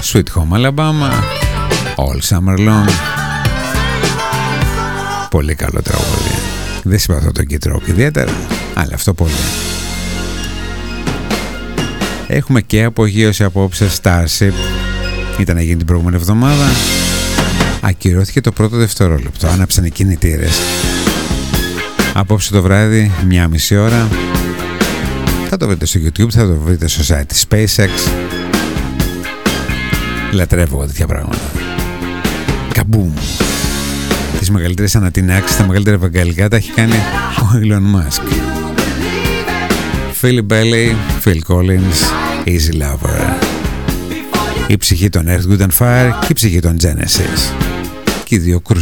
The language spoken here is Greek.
Sweet Home Alabama, All Summer Long. Πολύ καλό τραγούδι. Δεν συμπαθώ τον Kid Rock ιδιαίτερα, αλλά αυτό πολύ. Έχουμε και απογείωση απόψε. Starship ήταν να γίνει την προηγούμενη εβδομάδα. Ακυρώθηκε το πρώτο δευτερόλεπτο. Άναψαν οι κινητήρες. Απόψε το βράδυ, 1,5 ώρα. Θα το βρείτε στο YouTube, θα το βρείτε στο site της SpaceX. Λατρεύω τέτοια πράγματα. Καμπούμ. Τις μεγαλύτερες ανατινάξεις, τα μεγαλύτερα ευαγγελικά τα έχει κάνει ο Elon Musk. Philly Bailey, Phil Collins, Easy Lover. Η ψυχή των Earth, Wind and Fire και η ψυχή των Genesis. Και οι δύο